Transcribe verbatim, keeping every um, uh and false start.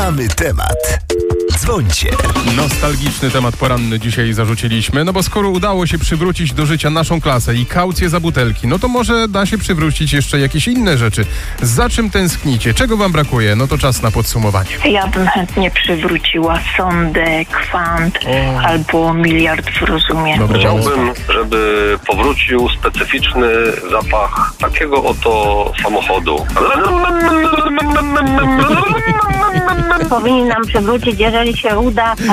Mamy temat. Dzwońcie. Nostalgiczny temat poranny dzisiaj zarzuciliśmy, no bo skoro udało się przywrócić do życia naszą klasę i kaucję za butelki, no to może da się przywrócić jeszcze jakieś inne rzeczy. Za czym tęsknicie? Czego wam brakuje? No to czas na podsumowanie. Ja bym chętnie przywróciła sondę, kwant O. albo miliard w rozumie. Dobre Chciałbym, żeby powrócił specyficzny zapach takiego oto samochodu. Powinni nam przywrócić, jeżeli się uda,